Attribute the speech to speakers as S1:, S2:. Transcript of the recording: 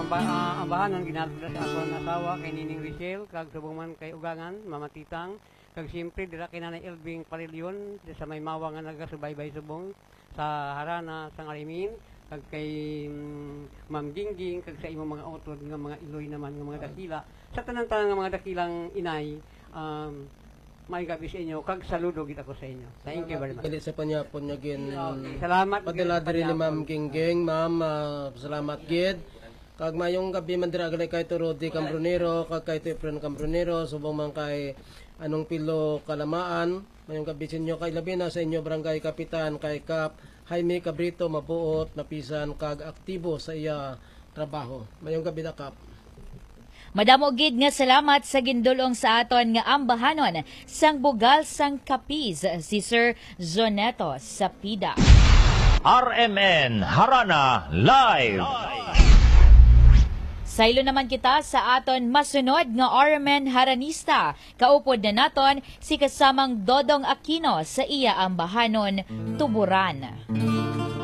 S1: ambahanon ginadto sa ako ang asawa kay Nining Richel kag subong man kay ugangan mamatitang kag siyempre dira kay Nanay Elving Parilyon sa may mawa nga nagasubaybay subong sa harana sa Ngalimin kag kay Ma'am Gingging kag sa imong mga utod nga mga iloy naman nga mga dakila sa tanan-tanan nga mga dakilang inay may gabi sa inyo kag saludo gid ako sa inyo. Thank you very much.
S2: Dili sa panyapon nga gin.
S1: Salamat
S2: Padala diri ni Ma'am Gingging, ma'am, salamat gid. Kag mayong gabi man dira gali kay Rodi Cambronero, kag kay Efren Cambronero, subong man kay anong pilo kalamaan. Mayong gabi sa inyo kay labi na sa inyo barangay kapitan kay Kap Jaime Cabrito mabuot napisan kag aktibo sa iya trabaho. Mayong gabi na Kap.
S3: Madamo gid nga salamat sa gindulong sa aton nga ambahanon sang bugal sang Capiz si Sir Zoneto Sapida.
S4: RMN Harana Live.
S3: Saylo naman kita sa aton masunod nga RMN Haranista. Kaupod na naton si kasamang Dodong Aquino sa iya ambahanon Tuburan.